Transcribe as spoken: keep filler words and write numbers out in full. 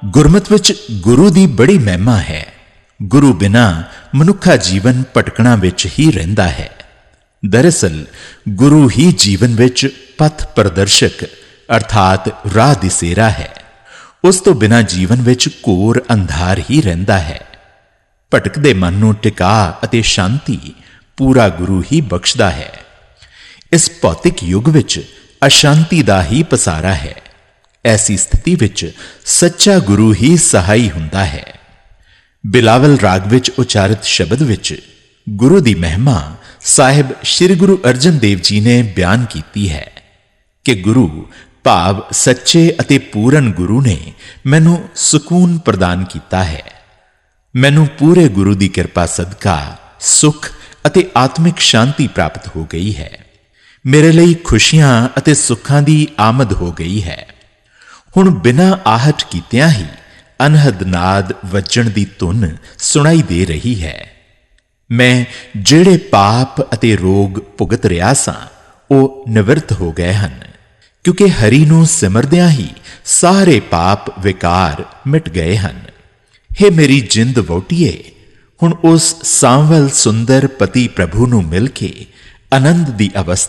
ਗੁਰਮਤਿ ਵਿੱਚ ਗੁਰੂ ਦੀ ਬੜੀ ਮਹਿਮਾ ਹੈ। ਗੁਰੂ ਬਿਨਾਂ ਮਨੁੱਖਾ ਜੀਵਨ ਭਟਕਣਾ ਵਿੱਚ ਹੀ ਰਹਿੰਦਾ ਹੈ। ਦਰਅਸਲ ਗੁਰੂ ਹੀ ਜੀਵਨ ਵਿੱਚ ਪਥ ਪ੍ਰਦਰਸ਼ਕ ਅਰਥਾਤ ਰਾਹ ਦਿਸੇਰਾ ਹੈ। ਉਸ ਤੋਂ ਬਿਨਾਂ ਜੀਵਨ ਵਿੱਚ ਘੋਰ ਅੰਧਾਰ ਹੀ ਰਹਿੰਦਾ ਹੈ। ਭਟਕਦੇ ਮਨ ਨੂੰ ਟਿਕਾ ਅਤੇ ਸ਼ਾਂਤੀ ਪੂਰਾ ਗੁਰੂ ਹੀ ਬਖਸ਼ਦਾ ਹੈ। ਇਸ ਭੌਤਿਕ ਯੁੱਗ ਵਿੱਚ ਅਸ਼ਾਂਤੀ ਦਾ ਹੀ ਪਸਾਰਾ ਹੈ। ਐਸੀ ਸਥਿਤੀ ਵਿੱਚ ਸੱਚਾ ਗੁਰੂ ਹੀ ਸਹਾਈ ਹੁੰਦਾ ਹੈ। ਬਿਲਾਵਲ ਰਾਗ ਵਿੱਚ ਉਚਾਰਿਤ ਸ਼ਬਦ ਵਿੱਚ ਗੁਰੂ ਦੀ ਮਹਿਮਾ ਸਾਹਿਬ ਸ੍ਰੀ ਗੁਰੂ ਅਰਜਨ ਦੇਵ ਜੀ ਨੇ ਬਿਆਨ ਕੀਤੀ ਹੈ ਕਿ ਗੁਰੂ ਭਾਵ ਸੱਚੇ ਅਤੇ ਪੂਰਨ ਗੁਰੂ ਨੇ ਮੈਨੂੰ ਸਕੂਨ ਪ੍ਰਦਾਨ ਕੀਤਾ ਹੈ। ਮੈਨੂੰ ਪੂਰੇ ਗੁਰੂ ਦੀ ਕਿਰਪਾ ਸਦਕਾ ਸੁਖ ਅਤੇ ਆਤਮਿਕ ਸ਼ਾਂਤੀ ਪ੍ਰਾਪਤ ਹੋ ਗਈ ਹੈ। ਮੇਰੇ ਲਈ ਖੁਸ਼ੀਆਂ ਅਤੇ ਸੁੱਖਾਂ ਦੀ ਆਮਦ ਹੋ ਗਈ ਹੈ। ਹੁਣ ਬਿਨਾਂ ਆਹਟ ਕੀਤਿਆਂ ਹੀ ਅਨਹਦ ਨਾਦ ਵੱਜਣ ਦੀ ਧੁਨ ਸੁਣਾਈ ਦੇ ਰਹੀ ਹੈ। ਮੈਂ ਜਿਹੜੇ ਪਾਪ ਅਤੇ ਰੋਗ ਭੁਗਤ ਰਿਹਾ ਸਾਂ ਉਹ ਨਿਵਰਤ ਹੋ ਗਏ ਹਨ, ਕਿਉਂਕਿ ਹਰੀ ਨੂੰ ਸਿਮਰਦਿਆਂ ਹੀ ਸਾਰੇ ਪਾਪ ਵਿਕਾਰ ਮਿਟ ਗਏ ਹਨ। ਹੇ ਮੇਰੀ ਜਿੰਦ ਵਹੁਟੀਏ, ਹੁਣ ਉਸ ਸਾਂਵਲ ਸੁੰਦਰ ਪਤੀ ਪ੍ਰਭੂ ਨੂੰ ਮਿਲ ਕੇ ਆਨੰਦ ਦੀ ਅਵਸਥਾ